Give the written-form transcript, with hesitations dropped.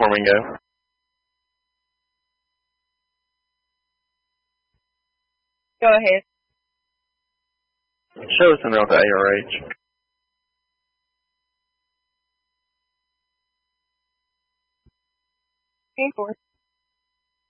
before we go. Go ahead. Show us something off the ARH. Go for it.